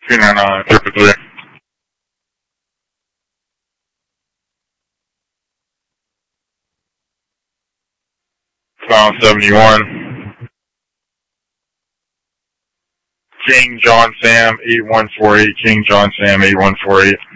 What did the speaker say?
299, Tripper 3. Found 71. King John Sam 8148. King John Sam 8148.